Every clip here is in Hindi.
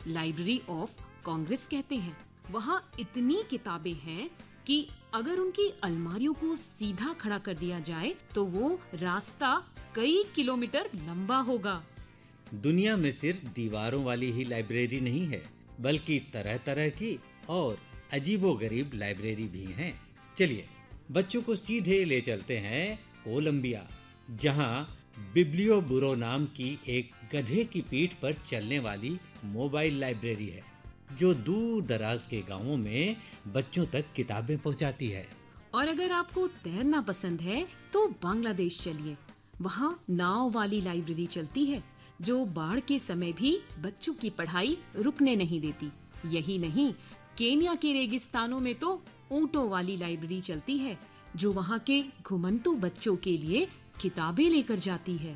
लाइब्रेरी ऑफ कांग्रेस कहते हैं। वहाँ इतनी किताबें हैं कि अगर उनकी अलमारियों को सीधा खड़ा कर दिया जाए तो वो रास्ता कई किलोमीटर लंबा होगा। दुनिया में सिर्फ दीवारों वाली ही लाइब्रेरी नहीं है, बल्कि तरह तरह की और अजीबोगरीब लाइब्रेरी भी हैं। चलिए बच्चों को सीधे ले चलते हैं कोलंबिया, जहां बिब्लियो बुरो नाम की एक गधे की पीठ पर चलने वाली मोबाइल लाइब्रेरी है, जो दूर दराज के गांवों में बच्चों तक किताबें पहुंचाती है। और अगर आपको तैरना पसंद है तो बांग्लादेश चलिए। वहाँ नाव वाली लाइब्रेरी चलती है, जो बाढ़ के समय भी बच्चों की पढ़ाई रुकने नहीं देती। यही नहीं, केन्या के रेगिस्तानों में तो ऊंटों वाली लाइब्रेरी चलती है, जो वहाँ के घुमंतू बच्चों के लिए किताबें लेकर जाती है।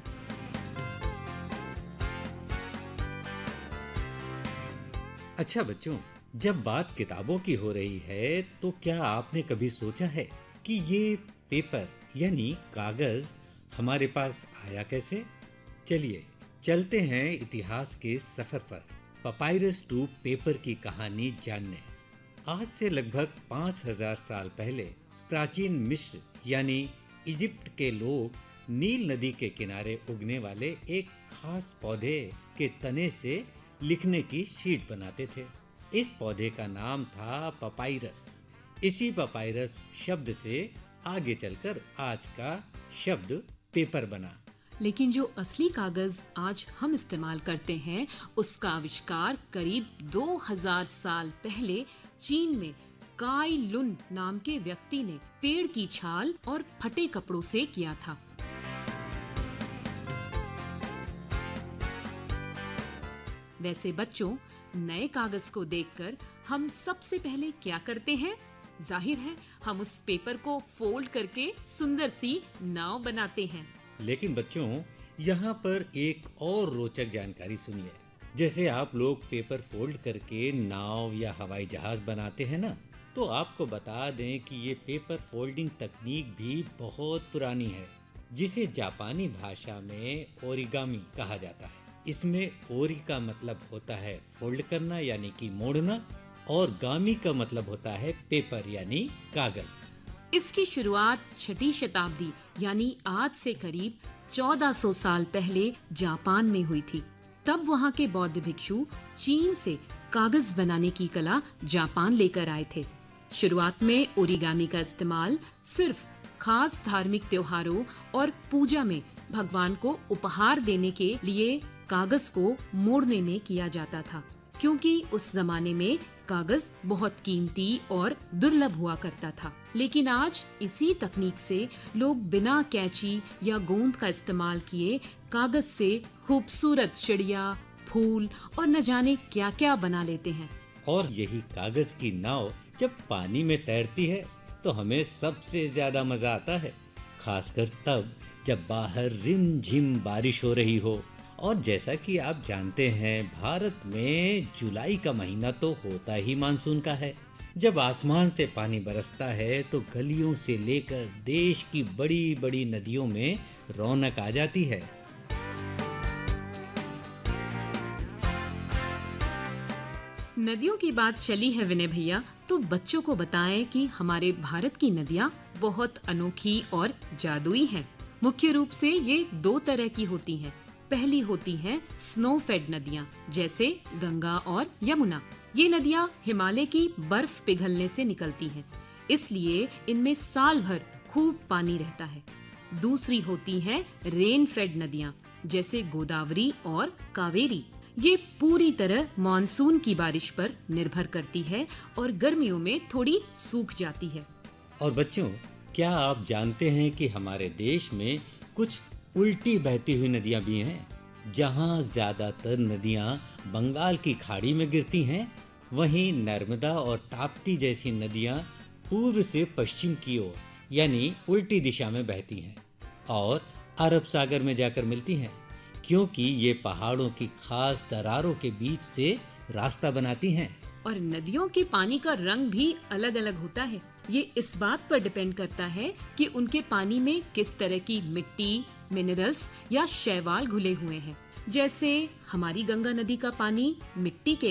अच्छा बच्चों, जब बात किताबों की हो रही है तो क्या आपने कभी सोचा है कि ये पेपर यानी कागज हमारे पास आया कैसे? चलिए चलते हैं इतिहास के सफर पर, पपायरस टू पेपर की कहानी जानने। आज से लगभग 5000 साल पहले प्राचीन मिस्र यानी इजिप्ट के लोग नील नदी के किनारे उगने वाले एक खास पौधे के तने से लिखने की शीट बनाते थे। इस पौधे का नाम था पपायरस। इसी पपायरस शब्द से आगे चलकर आज का शब्द पेपर बना। लेकिन जो असली कागज आज हम इस्तेमाल करते हैं, उसका आविष्कार करीब 2000 साल पहले चीन में काई लुन नाम के व्यक्ति ने पेड़ की छाल और फटे कपड़ों से किया था। वैसे बच्चों, नए कागज को देखकर हम सबसे पहले क्या करते हैं? जाहिर है हम उस पेपर को फोल्ड करके सुंदर सी नाव बनाते हैं। लेकिन बच्चों, यहाँ पर एक और रोचक जानकारी सुनिए। जैसे आप लोग पेपर फोल्ड करके नाव या हवाई जहाज बनाते हैं ना, तो आपको बता दें कि ये पेपर फोल्डिंग तकनीक भी बहुत पुरानी है, जिसे जापानी भाषा में ओरिगामी कहा जाता है। इसमें ओरी का मतलब होता है फोल्ड करना यानी कि मोड़ना, और गामी का मतलब होता है पेपर यानी कागज। इसकी शुरुआत 6वीं शताब्दी यानी आज से करीब 1400 साल पहले जापान में हुई थी। तब वहाँ के बौद्ध भिक्षु चीन से कागज बनाने की कला जापान लेकर आए थे। शुरुआत में ओरिगामी का इस्तेमाल सिर्फ खास धार्मिक त्योहारों और पूजा में भगवान को उपहार देने के लिए कागज को मोड़ने में किया जाता था, क्योंकि उस जमाने में कागज बहुत कीमती और दुर्लभ हुआ करता था। लेकिन आज इसी तकनीक से लोग बिना कैंची या गोंद का इस्तेमाल किए कागज से खूबसूरत चिड़िया, फूल और न जाने क्या क्या बना लेते हैं। और यही कागज की नाव जब पानी में तैरती है तो हमें सबसे ज्यादा मजा आता है, खासकर तब जब बाहर रिमझिम बारिश हो रही हो। और जैसा कि आप जानते हैं, भारत में जुलाई का महीना तो होता ही मानसून का है। जब आसमान से पानी बरसता है तो गलियों से लेकर देश की बड़ी बड़ी नदियों में रौनक आ जाती है। नदियों की बात चली है विनय भैया, तो बच्चों को बताएं कि हमारे भारत की नदियाँ बहुत अनोखी और जादुई हैं। मुख्य रूप से ये 2 तरह की होती हैं। पहली होती हैं स्नो फेड नदियाँ, जैसे गंगा और यमुना। ये नदियाँ हिमालय की बर्फ पिघलने से निकलती हैं, इसलिए इनमें साल भर खूब पानी रहता है। दूसरी होती हैं रेन फेड नदियाँ, जैसे गोदावरी और कावेरी। ये पूरी तरह मानसून की बारिश पर निर्भर करती है और गर्मियों में थोड़ी सूख जाती है। और बच्चों, क्या आप जानते हैं कि हमारे देश में कुछ उल्टी बहती हुई नदियां भी हैं? जहां ज्यादातर नदियां बंगाल की खाड़ी में गिरती हैं, वहीं नर्मदा और ताप्ती जैसी नदियां पूर्व से पश्चिम की ओर यानी उल्टी दिशा में बहती हैं और अरब सागर में जाकर मिलती हैं, क्योंकि ये पहाड़ों की खास दरारों के बीच से रास्ता बनाती हैं। और नदियों के पानी का रंग भी अलग अलग होता है। ये इस बात पर डिपेंड करता है कि उनके पानी में किस तरह की मिट्टी, मिनरल्स या शैवाल घुले हुए हैं। जैसे हमारी गंगा नदी का पानी मिट्टी के